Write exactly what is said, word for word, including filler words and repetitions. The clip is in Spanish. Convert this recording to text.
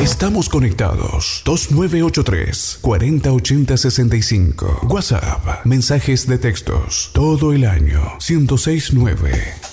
Estamos conectados. dos nueve ocho tres, cuatro cero ocho cero seis cinco. WhatsApp. Mensajes de textos. Todo el año. ciento seis punto nueve.